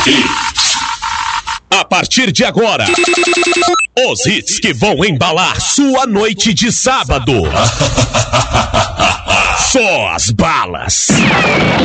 A partir de agora, os hits que vão embalar sua noite de sábado. Só as balas.